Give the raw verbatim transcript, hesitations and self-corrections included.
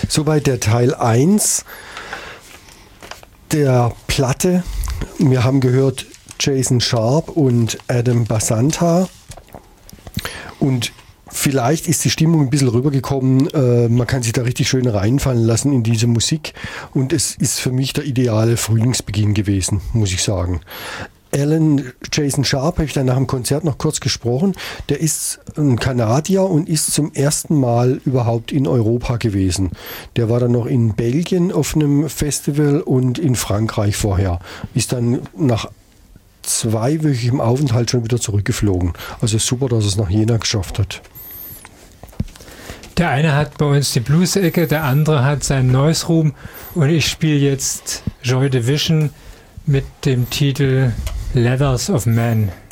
Soweit der Teil eins der Platte. Wir haben gehört Jason Sharp und Adam Basanta. Und vielleicht ist die Stimmung ein bisschen rübergekommen. Äh, man kann sich da richtig schön reinfallen lassen in diese Musik. Und es ist für mich der ideale Frühlingsbeginn gewesen, muss ich sagen. Alan Jason Sharp habe ich dann nach dem Konzert noch kurz gesprochen. Der ist ein Kanadier und ist zum ersten Mal überhaupt in Europa gewesen. Der war dann noch in Belgien auf einem Festival und in Frankreich vorher. Ist dann nach zweiwöchigem Aufenthalt schon wieder zurückgeflogen. Also super, dass er es nach Jena geschafft hat. Der eine hat bei uns die Blues-Ecke, der andere hat seinen Noise-Room und ich spiele jetzt Joy Division mit dem Titel Leathers of Man.